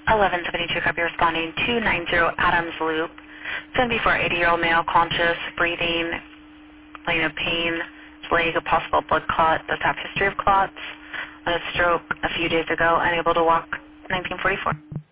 1172 copy responding 290 Adams Loop. It's going to be for an 80-year-old male, conscious, breathing, complaining of pain, his leg, a possible blood clot, does have history of clots, a stroke a few days ago, unable to walk, 1944.